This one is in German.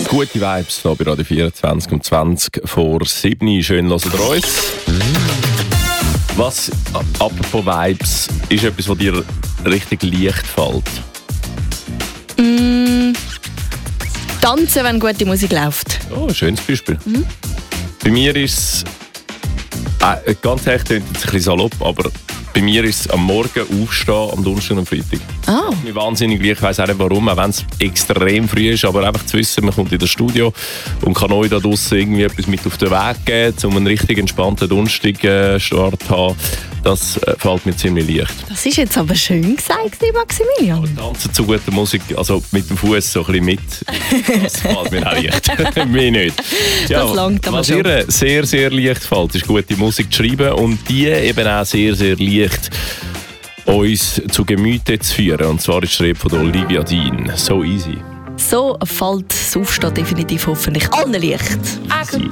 Gute Vibes hier bei Radio 24 um 20 vor 7. Schön, hört ihr uns. Was, apropos Vibes, ist etwas, was dir richtig leicht fällt? Tanzen, wenn gute Musik läuft. Oh, ein schönes Beispiel. Bei mir ist es, ganz ehrlich, klingt jetzt ein bisschen salopp, aber bei mir ist es am Morgen aufstehen, am Donnerstag und am Freitag. Oh. Mir wahnsinnig gleich, ich weiss auch nicht warum, auch wenn es extrem früh ist, aber einfach zu wissen, man kommt in das Studio und kann euch da draussen irgendwie etwas mit auf den Weg geben, um einen richtig entspannten Donnerstag-Start zu haben, das fällt mir ziemlich leicht. Das ist jetzt aber schön gesagt, Maximilian. Tanzen zu guter Musik, also mit dem Fuß so ein bisschen mit, das fällt mir auch leicht. Mir nicht. Ja, Das langt aber was schon. ihr sehr, sehr leicht fällt, ist gute Musik zu schreiben und die eben auch sehr, sehr leicht uns zu Gemüte zu führen. Und zwar ist die Rede von Olivia Dean. So easy. So fällt das Aufstehen definitiv hoffentlich allen leicht.